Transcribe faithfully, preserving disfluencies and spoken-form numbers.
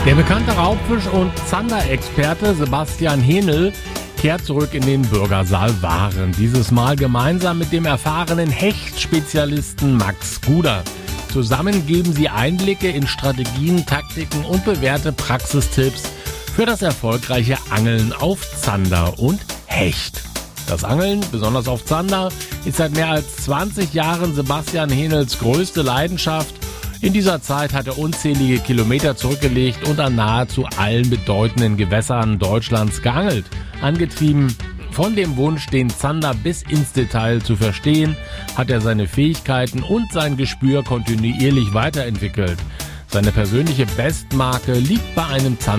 Der bekannte Raubfisch- und Zanderexperte Sebastian Haenel kehrt zurück in den Bürgersaal Waren. Dieses Mal gemeinsam mit dem erfahrenen Hechtspezialisten Max Guder. Zusammen geben sie Einblicke in Strategien, Taktiken und bewährte Praxistipps für das erfolgreiche Angeln auf Zander und Hecht. Das Angeln, besonders auf Zander, ist seit mehr als zwanzig Jahren Sebastian Haenels größte Leidenschaft. In dieser Zeit hat er unzählige Kilometer zurückgelegt und an nahezu allen bedeutenden Gewässern Deutschlands geangelt. Angetrieben von dem Wunsch, den Zander bis ins Detail zu verstehen, hat er seine Fähigkeiten und sein Gespür kontinuierlich weiterentwickelt. Seine persönliche Bestmarke liegt bei einem Zander